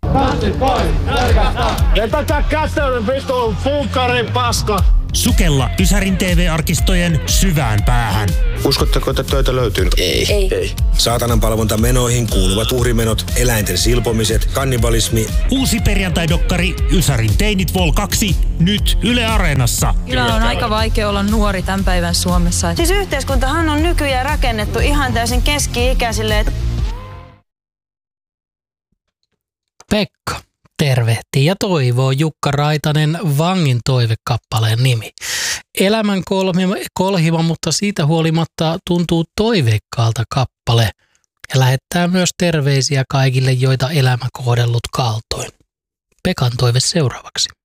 Tanssit pois, nälkästä! Vetäkää kättöön, vittu, funkkarin paska! Sukella Ysärin TV-arkistojen syvään päähän. Uskotteko, että töitä löytyy? Ei. Saatanan palvonta menoihin kuuluvat uhrimenot, eläinten silpomiset, kannibalismi. Uusi perjantai-dokkari Ysärin teinit Vol 2 nyt Yle Areenassa. Kyllä on aika vaikea olla nuori tämän päivän Suomessa. Siis yhteiskuntahan on nykyään rakennettu ihan täysin keski-ikäisille. Pekka tervehtii ja toivoo Jukka Raitanen Vangin toivekappaleen nimi. Elämän kolhiva, mutta siitä huolimatta tuntuu toiveikkaalta kappale ja lähettää myös terveisiä kaikille, joita elämä kohdellut kaltoin. Pekan toive seuraavaksi.